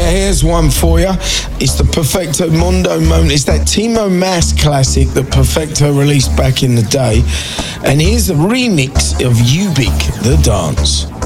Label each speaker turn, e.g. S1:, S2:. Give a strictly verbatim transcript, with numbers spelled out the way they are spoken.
S1: Yeah, here's one for you. It's the Perfecto Mondo moment. It's that Timo Maas classic that Perfecto released back in the day. And here's a remix of Ubik, The Dance.